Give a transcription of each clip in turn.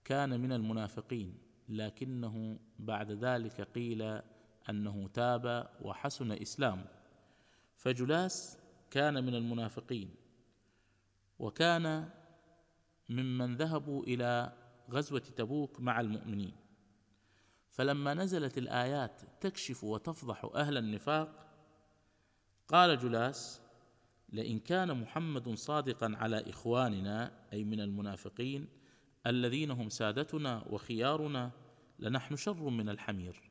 كان من المنافقين، لكنه بعد ذلك قيل أنه تاب وحسن إسلامه. فجلاس كان من المنافقين، وكان ممن ذهبوا إلى غزوة تبوك مع المؤمنين. فلما نزلت الآيات تكشف وتفضح أهل النفاق، قال جلاس: لئن كان محمد صادقا على إخواننا، أي من المنافقين الذين هم سادتنا وخيارنا، لنحن شر من الحمير.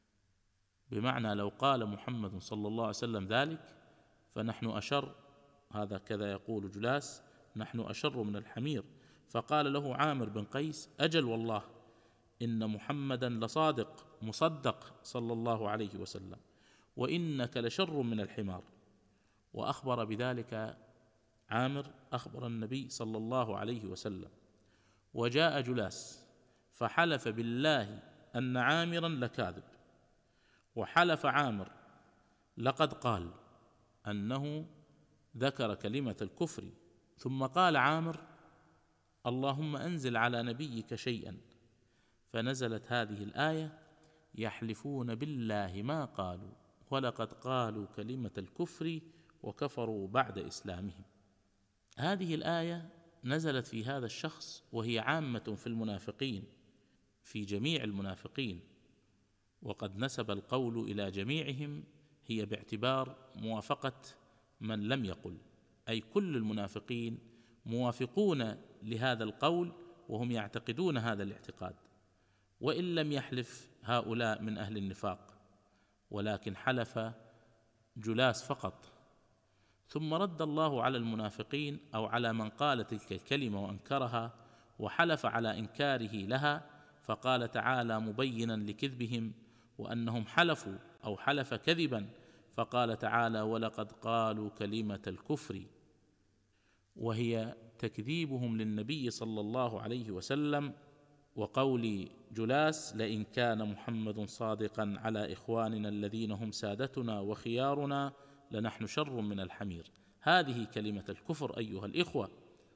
بمعنى لو قال محمد صلى الله عليه وسلم ذلك فنحن أشر، هذا كذا يقول جلاس، نحن أشر من الحمير. فقال له عامر بن قيس: أجل والله، إن محمدا لصادق مصدق صلى الله عليه وسلم، وإنك لشر من الحمار. وأخبر بذلك عامر، أخبر النبي صلى الله عليه وسلم. وجاء جلاس فحلف بالله أن عامرا لكاذب، وحلف عامر لقد قال أنه ذكر كلمة الكفر، ثم قال عامر: اللهم أنزل على نبيك شيئا. فنزلت هذه الآية: يحلفون بالله ما قالوا ولقد قالوا كلمة الكفر وكفروا بعد إسلامهم. هذه الآية نزلت في هذا الشخص، وهي عامة في المنافقين، في جميع المنافقين، وقد نسب القول إلى جميعهم، هي باعتبار موافقة من لم يقل، أي كل المنافقين موافقون لهذا القول وهم يعتقدون هذا الاعتقاد، وإن لم يحلف هؤلاء من أهل النفاق، ولكن حلف جلاس فقط. ثم رد الله على المنافقين أو على من قال تلك الكلمة وأنكرها وحلف على إنكاره لها، فقال تعالى مبينا لكذبهم وأنهم حلفوا أو حلف كذبا، فقال تعالى: ولقد قالوا كلمة الكفر، وهي تكذيبهم للنبي صلى الله عليه وسلم. وقول جلاس: لئن كان محمد صادقا على إخواننا الذين هم سادتنا وخيارنا لنحن شر من الحمير، هذه كلمة الكفر أيها الإخوة.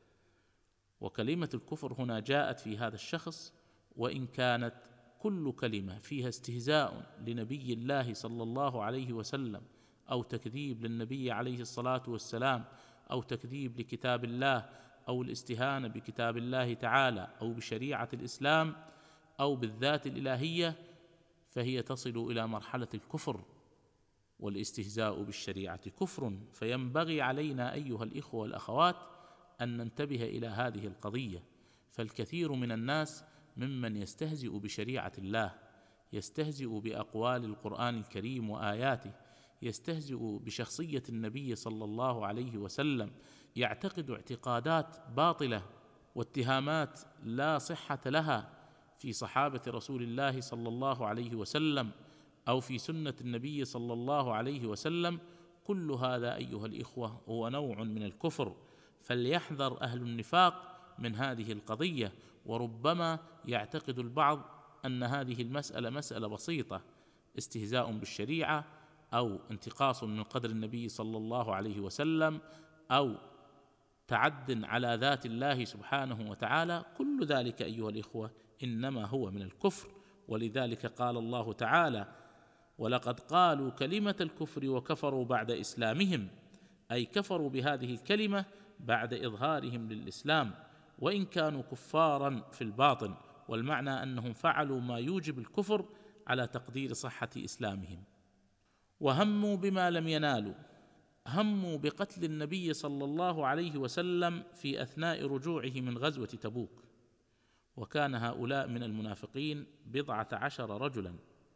وكلمة الكفر هنا جاءت في هذا الشخص، وإن كانت كل كلمة فيها استهزاء لنبي الله صلى الله عليه وسلم، أو تكذيب للنبي عليه الصلاة والسلام، أو تكذيب لكتاب الله، أو الاستهانة بكتاب الله تعالى، أو بشريعة الإسلام، أو بالذات الإلهية، فهي تصل إلى مرحلة الكفر، والاستهزاء بالشريعة كفر. فينبغي علينا أيها الإخوة والأخوات أن ننتبه إلى هذه القضية. فالكثير من الناس ممن يستهزئ بشريعة الله، يستهزئ بأقوال القرآن الكريم وآياته، يستهزئ بشخصية النبي صلى الله عليه وسلم، يعتقد اعتقادات باطلة واتهامات لا صحة لها في صحابة رسول الله صلى الله عليه وسلم أو في سنة النبي صلى الله عليه وسلم. كل هذا أيها الإخوة هو نوع من الكفر، فليحذر أهل النفاق من هذه القضية. وربما يعتقد البعض أن هذه المسألة مسألة بسيطة، استهزاء بالشريعة، أو انتقاص من قدر النبي صلى الله عليه وسلم، أو تعد على ذات الله سبحانه وتعالى. كل ذلك أيها الإخوة إنما هو من الكفر. ولذلك قال الله تعالى: ولقد قالوا كلمة الكفر وكفروا بعد إسلامهم، أي كفروا بهذه الكلمة بعد إظهارهم للإسلام، وإن كانوا كفارا في الباطن، والمعنى أنهم فعلوا ما يوجب الكفر على تقدير صحة إسلامهم. وهموا بما لم ينالوا، هموا بقتل النبي صلى الله عليه وسلم في أثناء رجوعه من غزوة تبوك. وكان هؤلاء من المنافقين 12 رجلا،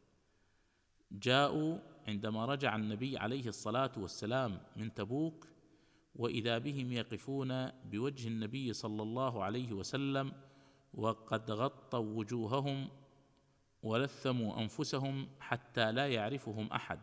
جاءوا عندما رجع النبي عليه الصلاة والسلام من تبوك، وإذا بهم يقفون بوجه النبي صلى الله عليه وسلم وقد غطوا وجوههم ولثموا أنفسهم حتى لا يعرفهم أحد،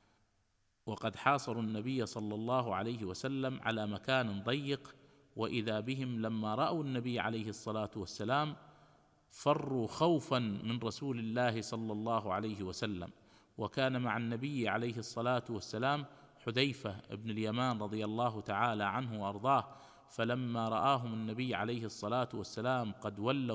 وقد حاصروا النبي صلى الله عليه وسلم على مكان ضيق. وإذا بهم لما رأوا النبي عليه الصلاة والسلام فروا خوفا من رسول الله صلى الله عليه وسلم. وكان مع النبي عليه الصلاة والسلام حذيفة بن اليمان رضي الله تعالى عنه وأرضاه، فلما رآهم النبي عليه الصلاة والسلام قد ولوا